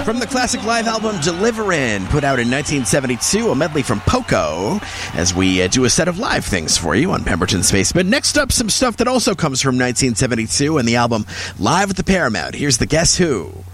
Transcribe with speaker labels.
Speaker 1: From the classic live album Deliverin', put out in 1972, a medley from Poco, as we do a set of live things for you on Pemberton's Basement. Next up, some stuff that also comes from 1972 and the album Live at the Paramount. Here's the Guess Who.